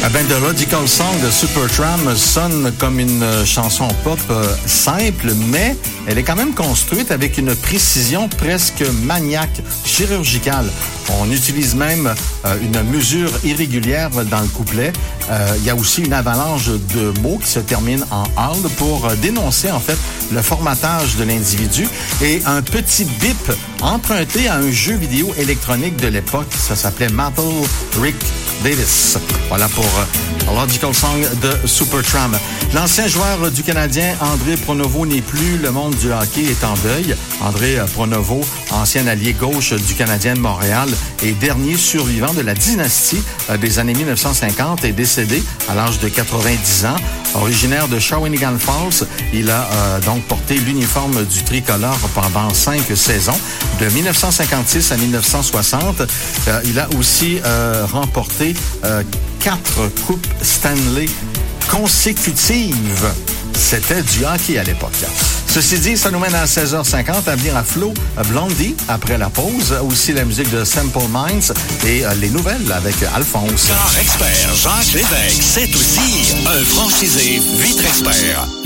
Ben, The Logical Song de Supertramp sonne comme une chanson pop simple, mais elle est quand même construite avec une précision presque maniaque, chirurgicale. On utilise même une mesure irrégulière dans le couplet. Il y a aussi une avalanche de mots qui se terminent en « all » pour dénoncer en fait le formatage de l'individu et un petit bip emprunté à un jeu vidéo électronique de l'époque. Ça s'appelait Metal Rick Davis. Voilà pour Logical Song de Supertramp. L'ancien joueur du Canadien, André Pronovo, n'est plus. Le monde du hockey est en deuil. André Pronovo, ancien allié gauche du Canadien de Montréal et dernier survivant de la dynastie des années 1950, est décédé à l'âge de 90 ans. Originaire de Shawinigan Falls, il a donc porté l'uniforme du tricolore pendant 5 saisons. De 1956 à 1960, il a aussi remporté 4 coupes Stanley consécutives. C'était du hockey à l'époque. Ceci dit, ça nous mène à 16h50 à venir à Flo Blondie après la pause. Aussi la musique de Simple Minds et les nouvelles avec Alphonse. Car Expert Jacques Lévesque, c'est aussi un franchisé Vitre Expert.